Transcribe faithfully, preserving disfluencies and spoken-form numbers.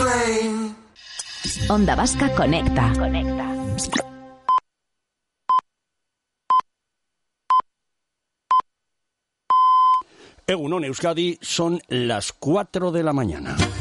Onda Vasca Conecta. Conecta. Egunon Euskadi, son las cuatro de la mañana.